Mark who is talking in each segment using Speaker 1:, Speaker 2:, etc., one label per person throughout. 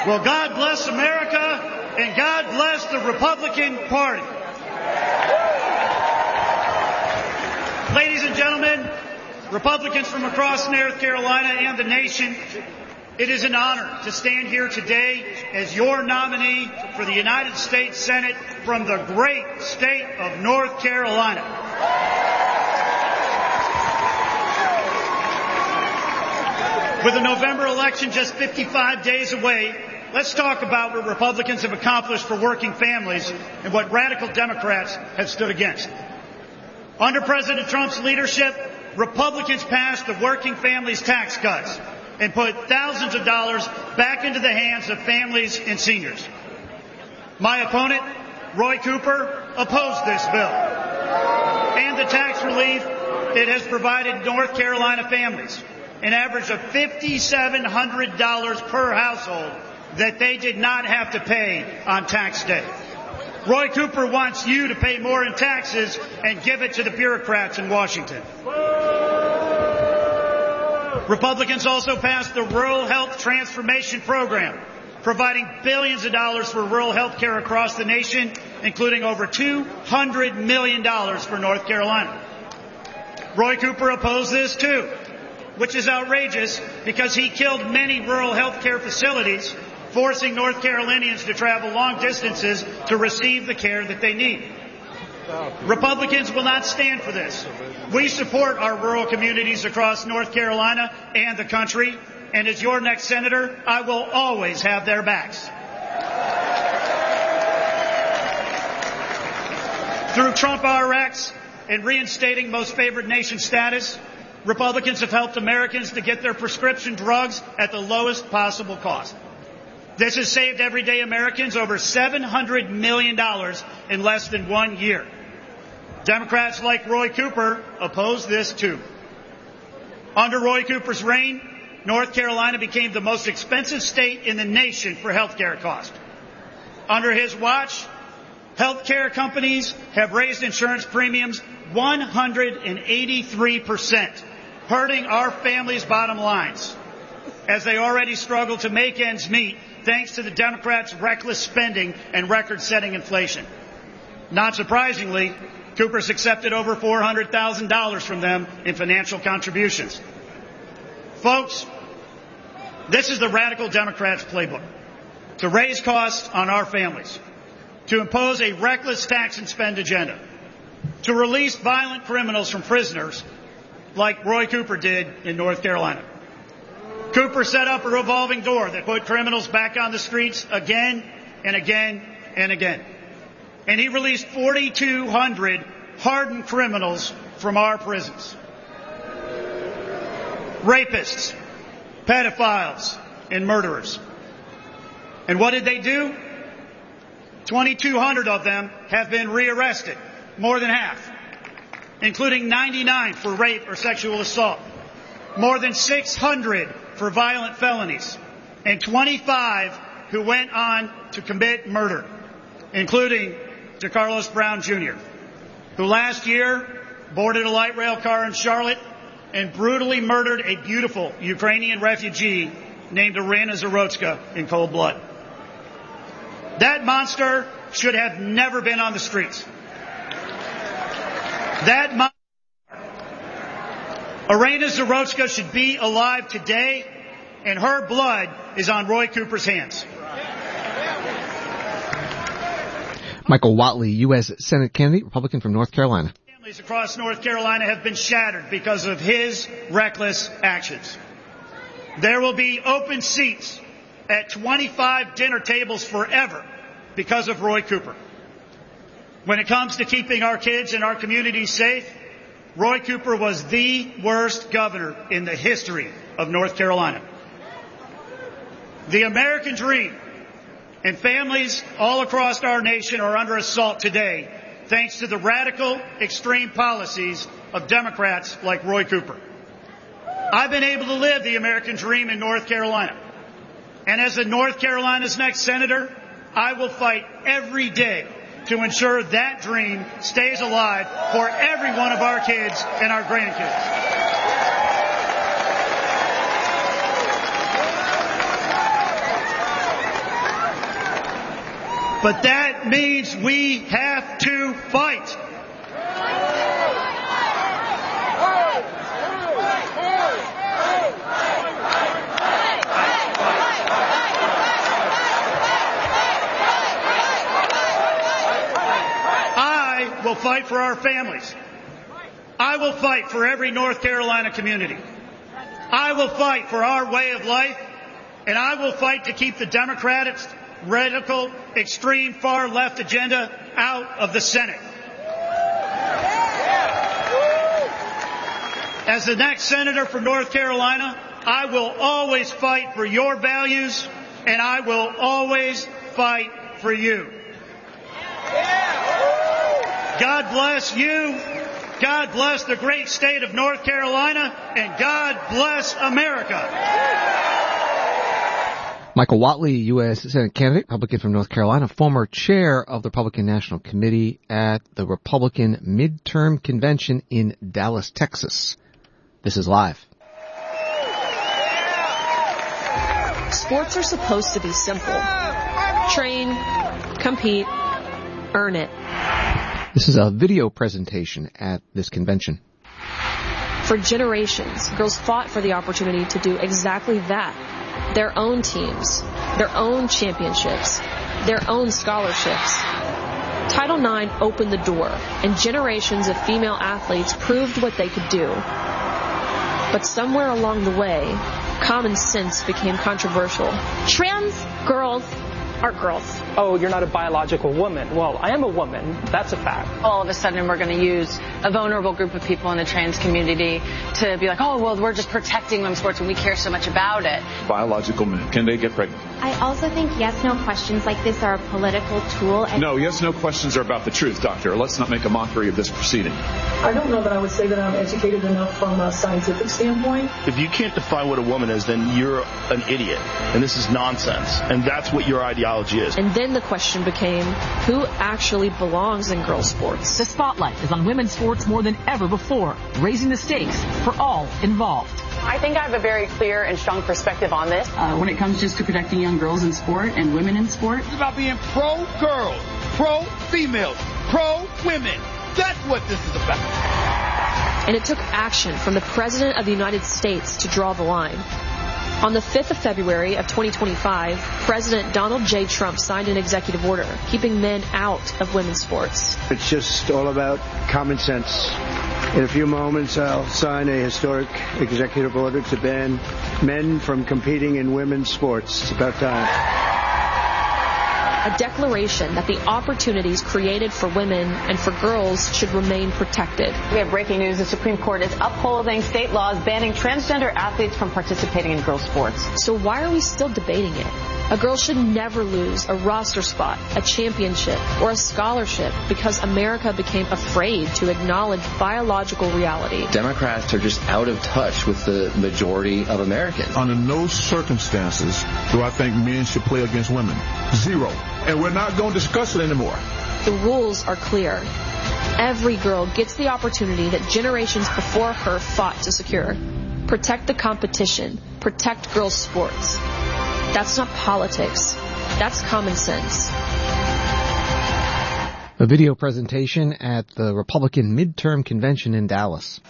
Speaker 1: Well, God bless America, and God bless the Republican Party. Ladies and gentlemen, Republicans from across North Carolina and the nation, it is an honor to stand here today as your nominee for the United States Senate from the great state of North Carolina. With the November election just 55 days away, let's talk about what Republicans have accomplished for working families and what radical Democrats have stood against. Under President Trump's leadership, Republicans passed the Working Families Tax Cuts and put thousands of dollars back into the hands of families and seniors. My opponent, Roy Cooper, opposed this bill and the tax relief it has provided North Carolina families, an average of $5,700 per household that they did not have to pay on tax day. Roy Cooper wants you to pay more in taxes and give it to the bureaucrats in Washington. Republicans also passed the Rural Health Transformation Program, providing billions of dollars for rural health care across the nation, including over $200 million for North Carolina. Roy Cooper opposed this too, which is outrageous because he killed many rural health care facilities, forcing North Carolinians to travel long distances to receive the care that they need. Republicans will not stand for this. We support our rural communities across North Carolina and the country, and as your next senator, I will always have their backs. Through Trump RX and reinstating most favored nation status, Republicans have helped Americans to get their prescription drugs at the lowest possible cost. This has saved everyday Americans over $700 million in less than 1 year. Democrats like Roy Cooper oppose this too. Under Roy Cooper's reign, North Carolina became the most expensive state in the nation for health care costs. Under his watch, health care companies have raised insurance premiums 183%, hurting our families' bottom lines, as they already struggle to make ends meet thanks to the Democrats' reckless spending and record-setting inflation. Not surprisingly, Cooper's accepted over $400,000 from them in financial contributions. Folks, this is the radical Democrats' playbook: to raise costs on our families, to impose a reckless tax and spend agenda, to release violent criminals from prisoners like Roy Cooper did in North Carolina. Cooper set up a revolving door that put criminals back on the streets again and again and again. And he released 4,200 hardened criminals from our prisons. Rapists, pedophiles, and murderers. And what did they do? 2,200 of them have been rearrested, more than half, including 99 for rape or sexual assault, more than 600 for violent felonies, and 25 who went on to commit murder, including DeCarlos Brown Jr., who last year boarded a light rail car in Charlotte and brutally murdered a beautiful Ukrainian refugee named Irina Zarotska in cold blood. That monster should have never been on the streets. Irina Zarotska should be alive today, and her blood is on Roy Cooper's hands.
Speaker 2: Michael Whatley, U.S. Senate candidate, Republican from North Carolina.
Speaker 1: Families across North Carolina have been shattered because of his reckless actions. There will be open seats at 25 dinner tables forever because of Roy Cooper. When it comes to keeping our kids and our communities safe, Roy Cooper was the worst governor in the history of North Carolina. The American dream and families all across our nation are under assault today thanks to the radical, extreme policies of Democrats like Roy Cooper. I've been able to live the American dream in North Carolina. And as North Carolina's next senator, I will fight every day to ensure that dream stays alive for every one of our kids and our grandkids. But that means we have to fight. I will fight for our families. I will fight for every North Carolina community. I will fight for our way of life, and I will fight to keep the Democratic, radical, extreme, far-left agenda out of the Senate. As the next senator from North Carolina, I will always fight for your values, and I will always fight for you. God bless you. God bless the great state of North Carolina, and God bless America.
Speaker 2: Michael Whatley, U.S. Senate candidate, Republican from North Carolina, former chair of the Republican National Committee at the Republican Midterm Convention in Dallas, Texas. This is live.
Speaker 3: Sports are supposed to be simple. Train, compete, earn it.
Speaker 2: This is a video presentation at this convention.
Speaker 3: For generations, girls fought for the opportunity to do exactly that. Their own teams, their own championships, their own scholarships. Title IX opened the door, and generations of female athletes proved what they could do. But somewhere along the way, common sense became controversial.
Speaker 4: Trans girls are girls.
Speaker 5: Oh, you're not a biological woman. Well, I am a woman. That's a fact.
Speaker 4: All of a sudden, we're going to use a vulnerable group of people in the trans community to be like, oh, well, we're just protecting women's sports and we care so much about it.
Speaker 6: Biological men, can they get pregnant?
Speaker 7: I also think yes-no questions like this are a political tool.
Speaker 6: No, yes-no questions are about the truth, doctor. Let's not make a mockery of this proceeding.
Speaker 8: I don't know that I would say that I'm educated enough from a scientific standpoint.
Speaker 9: If you can't define what a woman is, then you're an idiot. And this is nonsense. And that's what your ideology is.
Speaker 3: And then the question became, who actually belongs in girls' sports?
Speaker 10: The spotlight is on women's sports more than ever before, raising the stakes for all involved.
Speaker 11: I think I have a very clear and strong perspective on this.
Speaker 12: When it comes just to protecting young girls in sport and women in sport.
Speaker 13: It's about being pro-girls, pro-females, pro-women. That's what this is about.
Speaker 3: And it took action from the President of the United States to draw the line. On the 5th of February of 2025, President Donald J. Trump signed an executive order keeping men out of women's sports.
Speaker 14: It's just all about common sense. In a few moments, I'll sign a historic executive order to ban men from competing in women's sports. It's about time.
Speaker 3: A declaration that the opportunities created for women and for girls should remain protected.
Speaker 11: We have breaking news. The Supreme Court is upholding state laws banning transgender athletes from participating in girls' sports.
Speaker 3: So why are we still debating it? A girl should never lose a roster spot, a championship, or a scholarship because America became afraid to acknowledge biological reality.
Speaker 15: Democrats are just out of touch with the majority of Americans.
Speaker 16: Under no circumstances do I think men should play against women. Zero. And we're not going to discuss it anymore.
Speaker 3: The rules are clear. Every girl gets the opportunity that generations before her fought to secure. Protect the competition. Protect girls' sports. That's not politics. That's common sense.
Speaker 2: A video presentation at the Republican Midterm Convention in Dallas.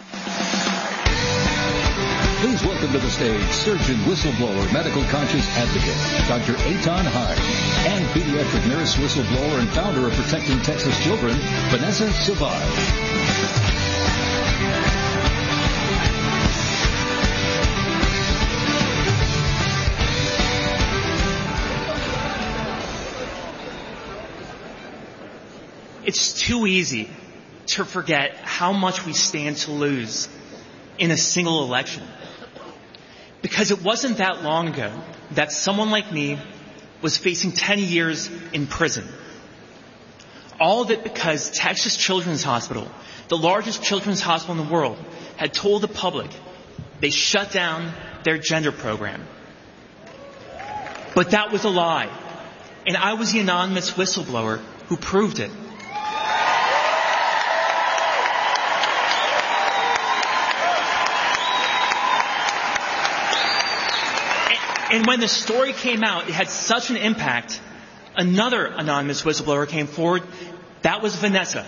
Speaker 17: Please welcome to the stage surgeon, whistleblower, medical conscience advocate, Dr. Eitan Hai, and pediatric nurse, whistleblower, and founder of Protecting Texas Children, Vanessa Savard.
Speaker 18: It's too easy to forget how much we stand to lose in a single election. Because it wasn't that long ago that someone like me was facing 10 years in prison. All of it because Texas Children's Hospital, the largest children's hospital in the world, had told the public they shut down their gender program. But that was a lie. And I was the anonymous whistleblower who proved it. And when the story came out, it had such an impact Another anonymous whistleblower came forward. That was Vanessa.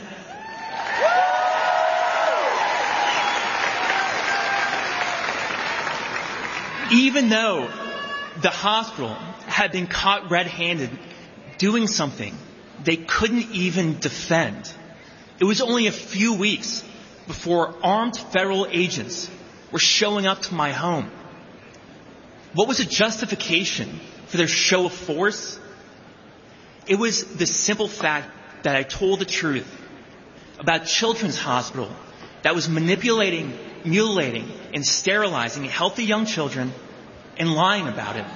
Speaker 18: Even though the hospital had been caught red-handed doing something they couldn't even defend, it was only a few weeks before armed federal agents were showing up to my home. What was the justification for their show of force? It was the simple fact that I told the truth about Children's Hospital that was manipulating, mutilating, and sterilizing healthy young children and lying about it.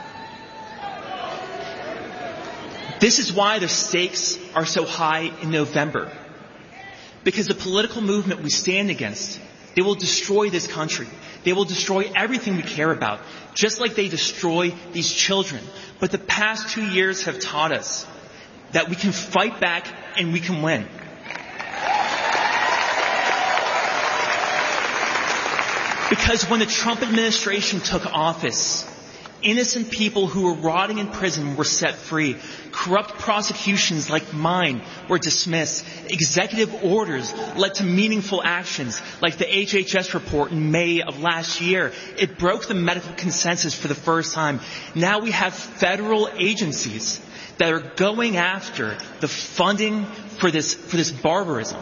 Speaker 18: This is why the stakes are so high in November. Because the political movement we stand against, they will destroy this country. They will destroy everything we care about, just like they destroy these children. But the past 2 years have taught us that we can fight back and we can win. Because when the Trump administration took office, innocent people who were rotting in prison were set free. Corrupt prosecutions like mine were dismissed. Executive orders led to meaningful actions like the HHS report in May of last year. It broke the medical consensus for the first time. Now we have federal agencies that are going after the funding for this barbarism.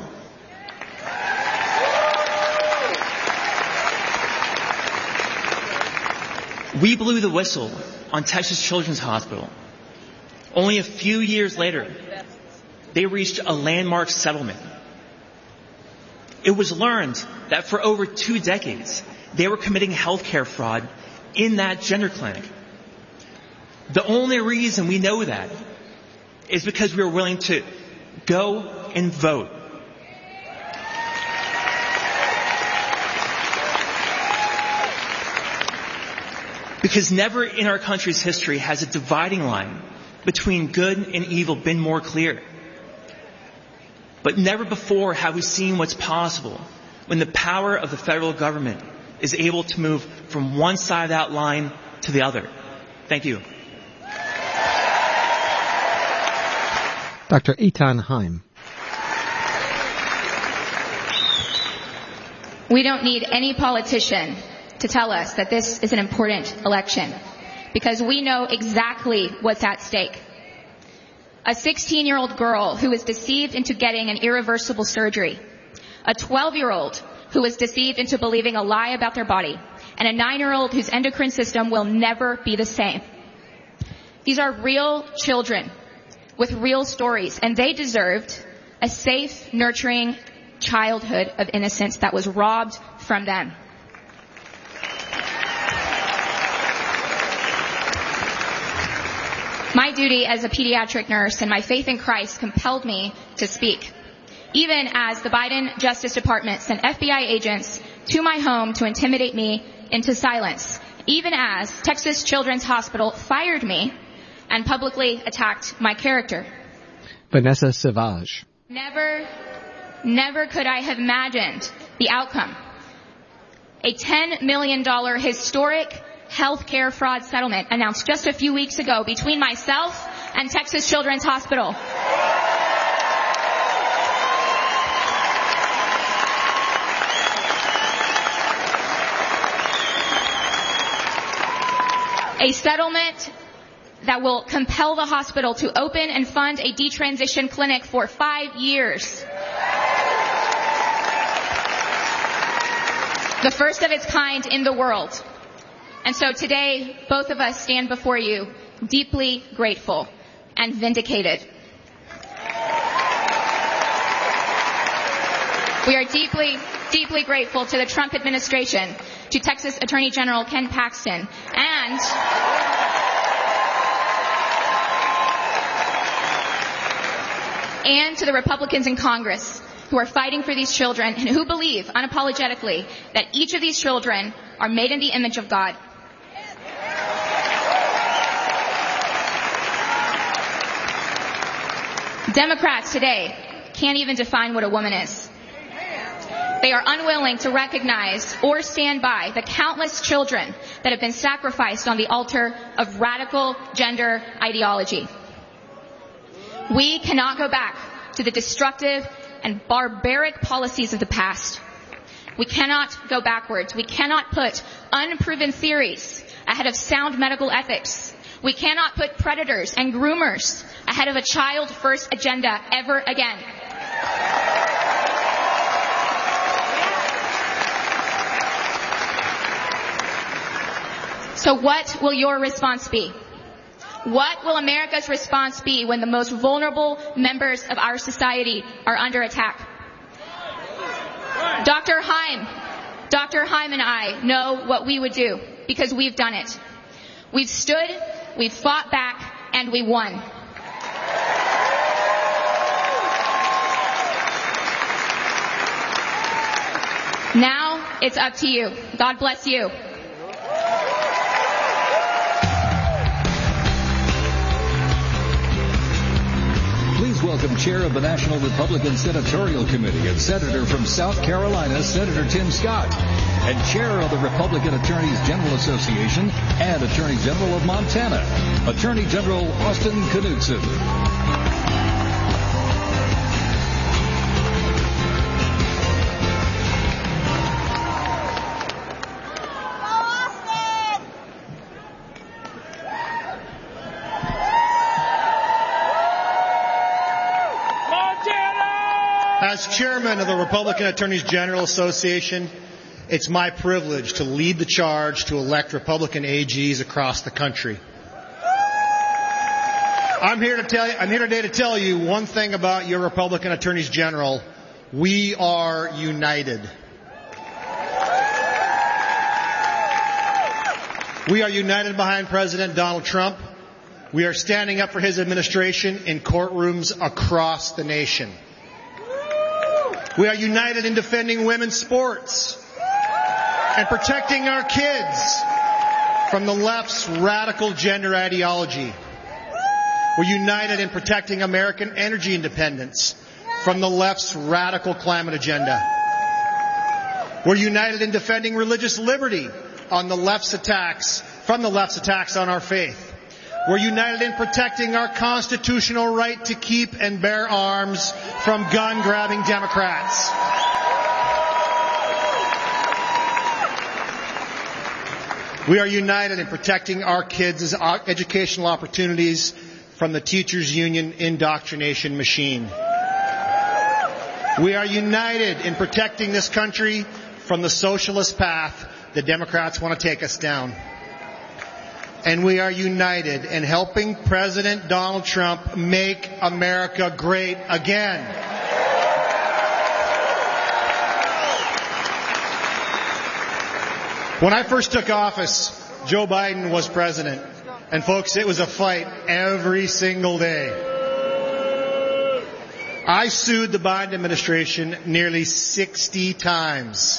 Speaker 18: We blew the whistle on Texas Children's Hospital. Only a few years later, they reached a landmark settlement. It was learned that for over 2 decades, they were committing healthcare fraud in that gender clinic. The only reason we know that is because we were willing to go and vote. Because never in our country's history has a dividing line between good and evil been more clear. But never before have we seen what's possible when the power of the federal government is able to move from one side of that line to the other. Thank you.
Speaker 2: Dr. Eitan Haim.
Speaker 19: We don't need any politician to tell us that this is an important election, because we know exactly what's at stake. A 16-year-old girl who was deceived into getting an irreversible surgery, a 12-year-old who was deceived into believing a lie about their body, and a 9-year-old whose endocrine system will never be the same. These are real children with real stories, and they deserved a safe, nurturing childhood of innocence that was robbed from them. My duty as a pediatric nurse and my faith in Christ compelled me to speak, even as the Biden Justice Department sent FBI agents to my home to intimidate me into silence, even as Texas Children's Hospital fired me and publicly attacked my character.
Speaker 2: Vanessa Savage.
Speaker 19: Never could I have imagined the outcome. A $10 million historic healthcare fraud settlement announced just a few weeks ago between myself and Texas Children's Hospital. A settlement that will compel the hospital to open and fund a detransition clinic for 5 years. The first of its kind in the world. And so today, both of us stand before you deeply grateful and vindicated. We are deeply, deeply grateful to the Trump administration, to Texas Attorney General Ken Paxton, and to the Republicans in Congress who are fighting for these children and who believe unapologetically that each of these children are made in the image of God. Democrats today can't even define what a woman is. They are unwilling to recognize or stand by the countless children that have been sacrificed on the altar of radical gender ideology. We cannot go back to the destructive and barbaric policies of the past. We cannot go backwards. We cannot put unproven theories ahead of sound medical ethics. We cannot put predators and groomers ahead of a child-first agenda ever again. So what will your response be? What will America's response be when the most vulnerable members of our society are under attack? Dr. Heim and I know what we would do because we've done it. We've stood, we've fought back, and we won. Now it's up to you. God bless you.
Speaker 17: Please welcome Chair of the National Republican Senatorial Committee and Senator from South Carolina, Senator Tim Scott, and Chair of the Republican Attorneys General Association and Attorney General of Montana, Attorney General Austin Knudsen.
Speaker 20: As chairman of the Republican Attorneys General Association, it's my privilege to lead the charge to elect Republican AGs across the country. I'm here today to tell you one thing about your Republican Attorneys General. We are united. We are united behind President Donald Trump. We are standing up for his administration in courtrooms across the nation. We are united in defending women's sports and protecting our kids from the left's radical gender ideology. We're united in protecting American energy independence from the left's radical climate agenda. We're united in defending religious liberty from the left's attacks on our faith. We're united in protecting our constitutional right to keep and bear arms from gun-grabbing Democrats. We are united in protecting our kids' educational opportunities from the teachers' union indoctrination machine. We are united in protecting this country from the socialist path the Democrats want to take us down. And we are united in helping President Donald Trump make America great again. When I first took office, Joe Biden was president. And folks, it was a fight every single day. I sued the Biden administration nearly 60 times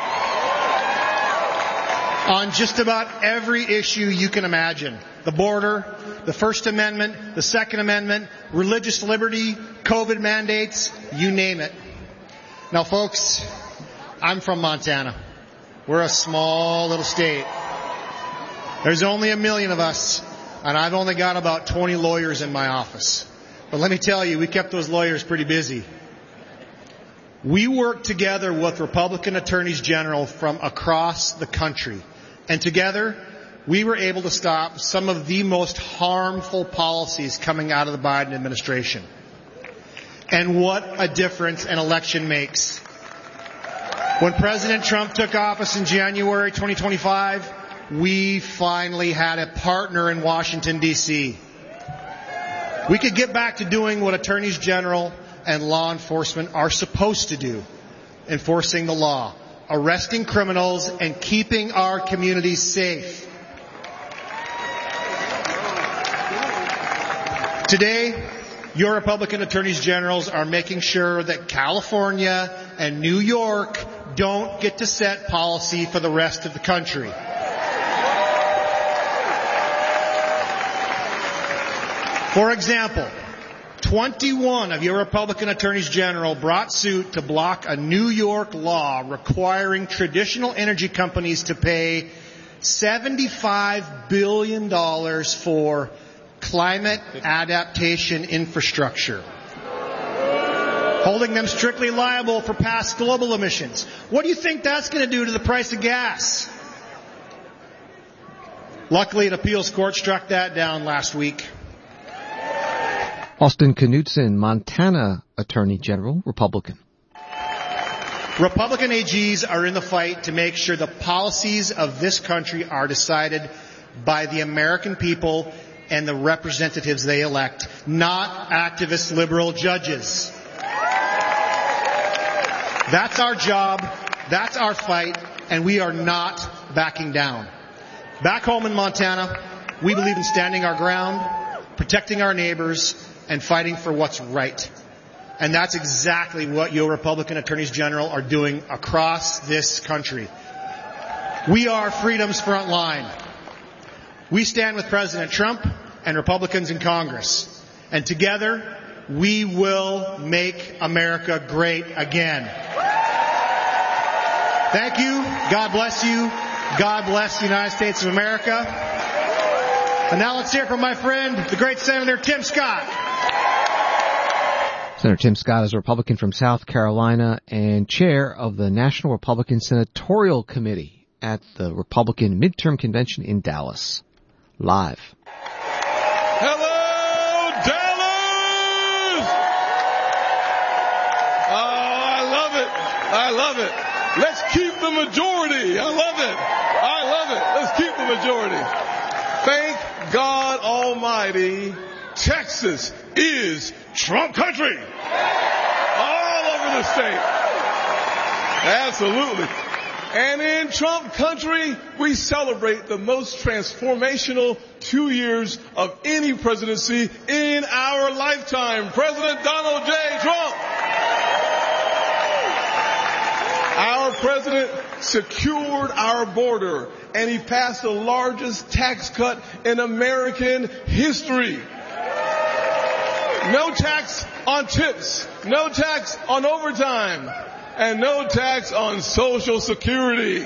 Speaker 20: on just about every issue you can imagine. The border, the First Amendment, the Second Amendment, religious liberty, COVID mandates, you name it. Now folks, I'm from Montana. We're a small little state. There's only 1 million of us, and I've only got about 20 lawyers in my office. But let me tell you, we kept those lawyers pretty busy. We worked together with Republican attorneys general from across the country. And together, we were able to stop some of the most harmful policies coming out of the Biden administration. And what a difference an election makes. When President Trump took office in January 2025, we finally had a partner in Washington, D.C. We could get back to doing what attorneys general and law enforcement are supposed to do, enforcing the law, arresting criminals, and keeping our communities safe. Today, your Republican attorneys generals are making sure that California and New York don't get to set policy for the rest of the country. For example, 21 of your Republican attorneys general brought suit to block a New York law requiring traditional energy companies to pay $75 billion for climate adaptation infrastructure, holding them strictly liable for past global emissions. What do you think that's going to do to the price of gas? Luckily, an appeals court struck that down last week.
Speaker 2: Austin Knudsen, Montana Attorney General, Republican.
Speaker 20: Republican AGs are in the fight to make sure the policies of this country are decided by the American people and the representatives they elect, not activist liberal judges. That's our job, that's our fight, and we are not backing down. Back home in Montana, we believe in standing our ground, protecting our neighbors, and fighting for what's right. And that's exactly what your Republican attorneys general are doing across this country. We are freedom's front line. We stand with President Trump and Republicans in Congress. And together, we will make America great again. Thank you. God bless you. God bless the United States of America. And now let's hear from my friend, the great Senator Tim Scott.
Speaker 2: Senator Tim Scott is a Republican from South Carolina and chair of the National Republican Senatorial Committee at the Republican Midterm Convention in Dallas. Live.
Speaker 21: Hello, Dallas! Oh, I love it. I love it. Let's keep the majority. I love it. I love it. Let's keep the majority. Thank God Almighty, Texas is Trump country. All over the state. Absolutely. And in Trump country, we celebrate the most transformational 2 years of any presidency in our lifetime. President Donald J. Trump. Our president secured our border, and he passed the largest tax cut in American history. No tax on tips, no tax on overtime, and no tax on Social Security.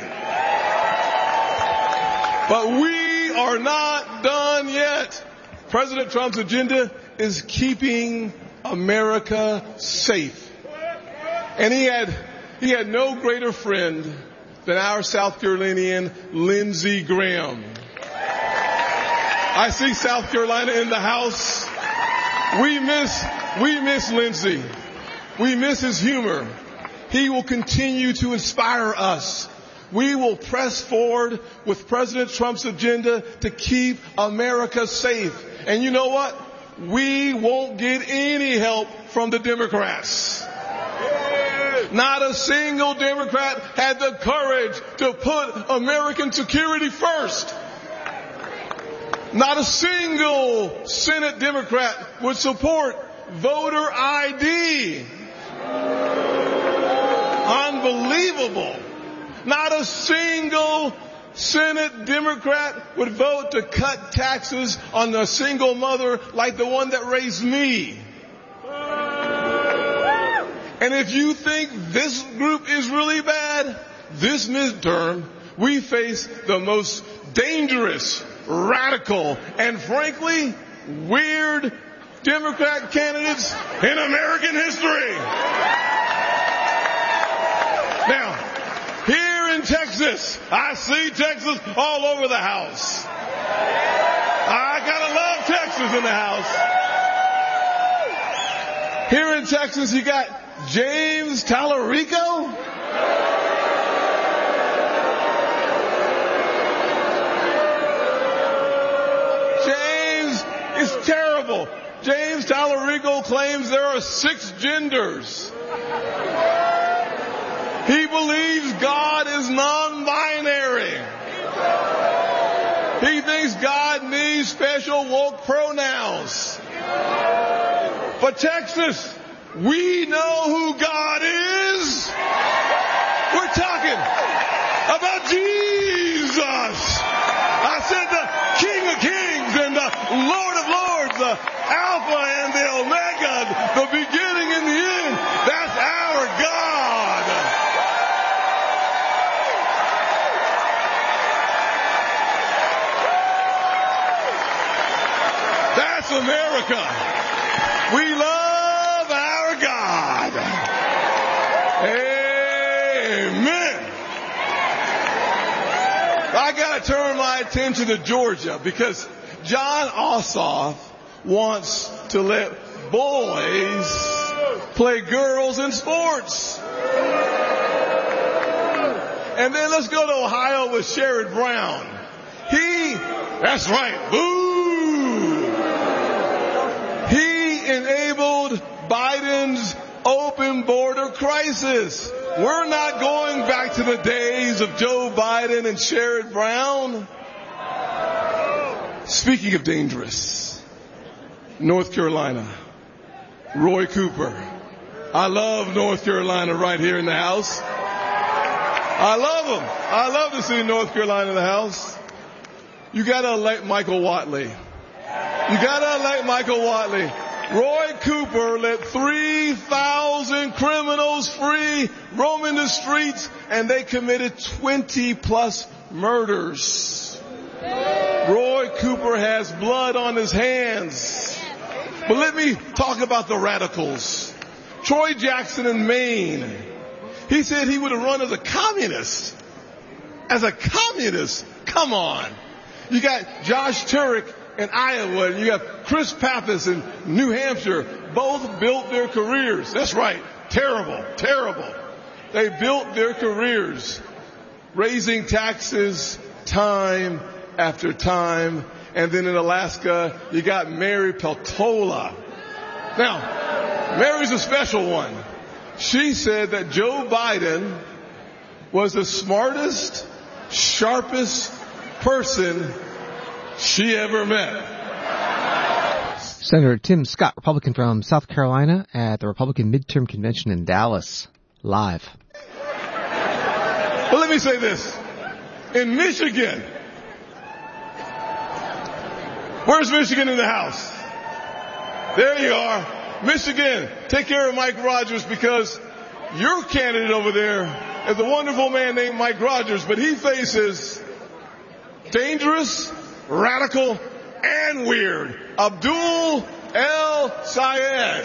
Speaker 21: But we are not done yet. President Trump's agenda is keeping America safe. And he had no greater friend than our South Carolinian Lindsey Graham. I see South Carolina in the house. We miss Lindsey. We miss his humor. He will continue to inspire us. We will press forward with President Trump's agenda to keep America safe. And you know what? We won't get any help from the Democrats. Not a single Democrat had the courage to put American security first. Not a single Senate Democrat would support voter ID. Unbelievable. Not a single Senate Democrat would vote to cut taxes on a single mother like the one that raised me. And if you think this group is really bad, this midterm, we face the most dangerous, radical, and frankly, weird Democrat candidates in American history. Now, here in Texas, I see Texas all over the house. I gotta love Texas in the house. Here in Texas, you got James Tallarico. James is terrible. James Tallarico claims there are 6 genders. He believes God is non-binary. He thinks God needs special woke pronouns. But Texas, we know who God is. We're talking about Jesus. I said the King of Kings and the Lord of Lords, the Alpha and the Omega, the beginning and the end. That's our God. That's loves America. We love our God. Amen. I got to turn my attention to Georgia because John Ossoff wants to let boys play girls in sports. And then let's go to Ohio with Sherrod Brown. That's right, boo! He enabled Biden's open border crisis. We're not going back to the days of Joe Biden and Sherrod Brown. Speaking of dangerous, North Carolina, Roy Cooper. I love North Carolina right here in the house. I love them. I love to see North Carolina in the house. You got to elect Michael Whatley. You got to elect Michael Whatley. Roy Cooper let 3,000 criminals free roaming the streets, and they committed 20+ murders. Roy Cooper has blood on his hands. But let me talk about the radicals. Troy Jackson in Maine. He said he would have run as a communist. As a communist? Come on. You got Josh Turek in Iowa, and you got Chris Pappas in New Hampshire. Both built their careers. That's right. Terrible. Terrible. They built their careers raising taxes time after time. And then in Alaska, you got Mary Peltola. Now, Mary's a special one. She said that Joe Biden was the smartest, sharpest person she ever met.
Speaker 2: Senator Tim Scott, Republican from South Carolina, at the Republican midterm convention in Dallas, live.
Speaker 21: Well, let me say this. In Michigan, where's Michigan in the house? There you are. Michigan, take care of Mike Rogers, because your candidate over there is a wonderful man named Mike Rogers, but he faces dangerous, radical, and weird Abdul El-Sayed.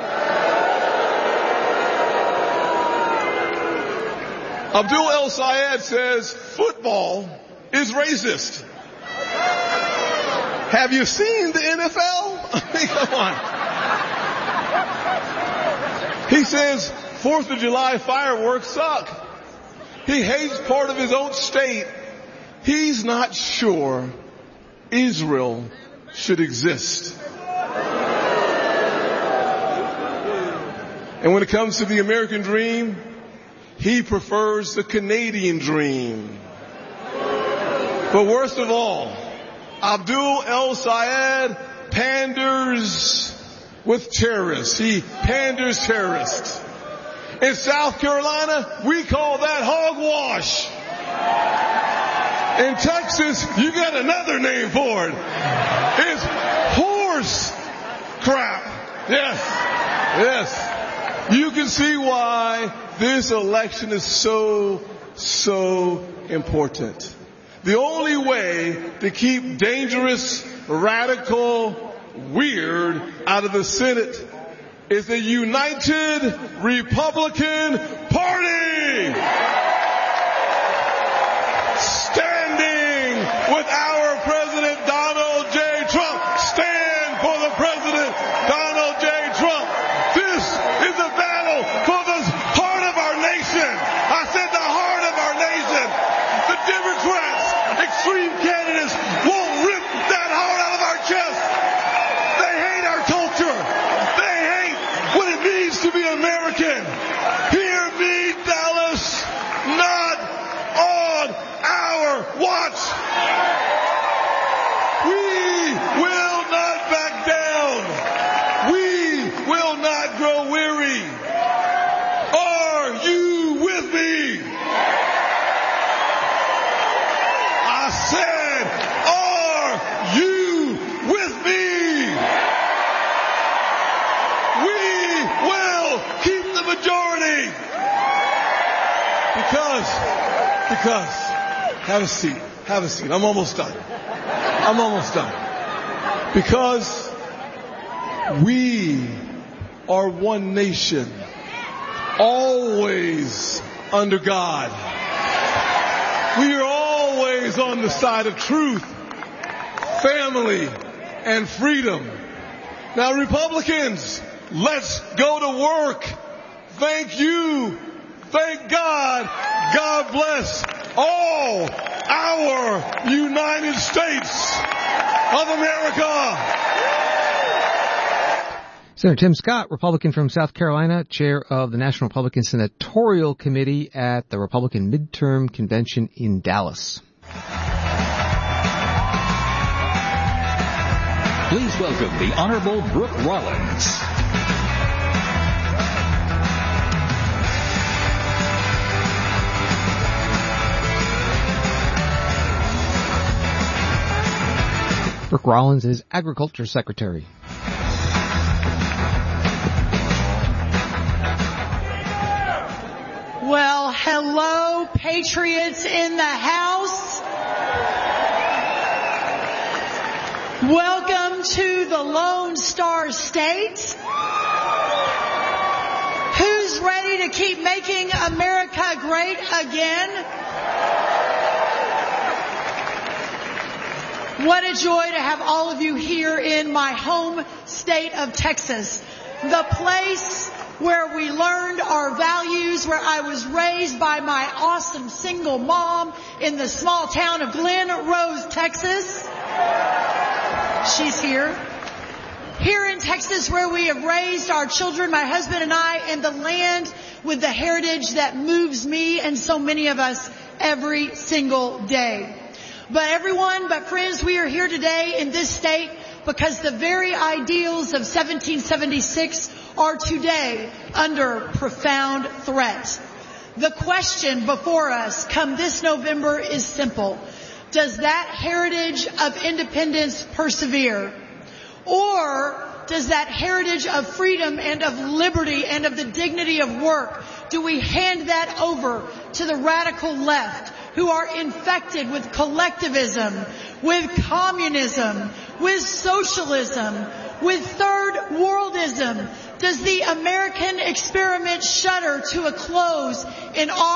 Speaker 21: Abdul El-Sayed says football is racist. Have you seen the NFL? I mean, come on. He says 4th of July fireworks suck. He hates part of his own state. He's not sure Israel should exist. And when it comes to the American dream, he prefers the Canadian dream. But worst of all, Abdul El-Sayed panders with terrorists. He panders terrorists. In South Carolina, we call that hogwash. In Texas, you got another name for it. It's horse crap. Yes. Yes. You can see why this election is so important. The only way to keep dangerous, radical, weird out of the Senate is the United Republican Party. Standing with our President Donald J. Trump. Stand for the President Donald J. Trump. This is a battle for the heart of our nation. I said the heart of our nation. The Democrats, extreme candidates, won't rip that heart out of our chest. They hate our culture. They hate what it means to be American. Hear me, Dallas, not on our watch. We will not back down. We will not grow weary. Are you with me? I said, are you with me? We will keep the majority. Because, have a seat. I'm almost done. Because We are one nation, always under God. We are always on the side of truth, family, and freedom. Now, Republicans, let's go to work. Thank you. Thank God. God bless all our United States of America.
Speaker 2: Senator Tim Scott, Republican from South Carolina, chair of the National Republican Senatorial Committee at the Republican Midterm Convention in Dallas.
Speaker 17: Please welcome the Honorable Brooke Rollins.
Speaker 2: Brooke Rollins is Agriculture Secretary.
Speaker 1: Well, hello, patriots in the house. Welcome to the Lone Star State. Who's ready to keep making America great again? What a joy to have all of you here in my home state of Texas, the place where we learned our values, where I was raised by my awesome single mom in the small town of Glen Rose, Texas. She's here. Here in Texas, where we have raised our children, my husband and I, and the land with the heritage that moves me and so many of us every single day. But everyone, but friends, we are here today in this state because the very ideals of 1776 are today under profound threat. The question before us come this November is simple. Does that heritage of independence persevere? Or does that heritage of freedom and of liberty and of the dignity of work, do we hand that over to the radical left, who are infected with collectivism, with communism, with socialism, with third worldism? Does the American experiment shudder to a close in our